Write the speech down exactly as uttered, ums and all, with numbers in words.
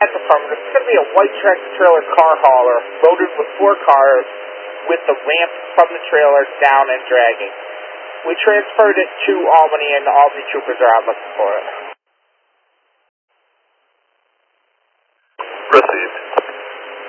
That's affirmative. It's going to be a white tractor-trailer car hauler loaded with four cars with the ramp from the trailer down and dragging. We transferred it to Albany, and the Albany troopers are out looking for it. Received.